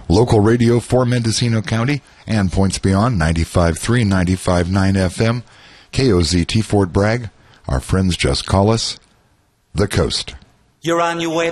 Local radio for Mendocino County and points beyond 95.3, 95.9 FM, KOZT Fort Bragg. Our friends just call us The Coast. You're on your way.